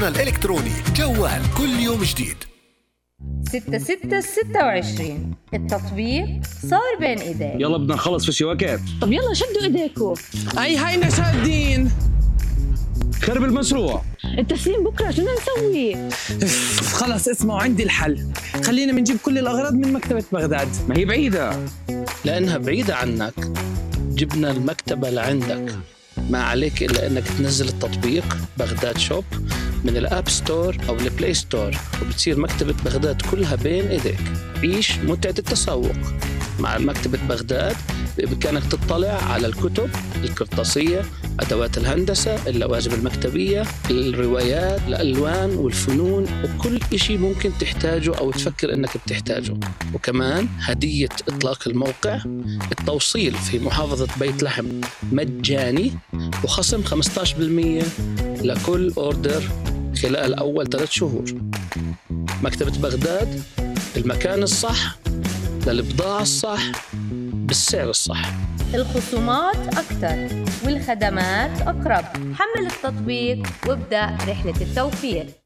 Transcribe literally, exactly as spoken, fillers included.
الإلكتروني جوال كل يوم جديد. ستة ستة ستة وعشرين التطبيق صار بين ايديك. يلا بدنا نخلص في الشبكات. طب يلا شدوا ايديكم. اي هينا شادين. خرب المشروع. التسليم بكره شو بدنا نسوي؟ خلص اسمعوا عندي الحل. خلينا بنجيب كل الاغراض من مكتبة بغداد. ما هي بعيدة. لانها بعيدة عنك جبنا المكتبة لعندك. ما عليك إلا أنك تنزل التطبيق بغداد شوب من الأب ستور أو البلاي ستور، وبتصير مكتبة بغداد كلها بين إيديك. عيش متعة التسوق مع مكتبة بغداد. بإمكانك تطلع على الكتب القرطاسية، أدوات الهندسة، اللوازم المكتبية، الروايات، الألوان والفنون، وكل إشي ممكن تحتاجه أو تفكر أنك بتحتاجه. وكمان هدية إطلاق الموقع، التوصيل في محافظة بيت لحم مجاني، وخصم خمسة عشر بالمئة لكل أوردر خلال أول ثلاث شهور. مكتبة بغداد، المكان الصح للبضاعة الصح بالسعر الصح. الخصومات أكتر والخدمات أقرب. حمل التطبيق وابدأ رحلة التوفير.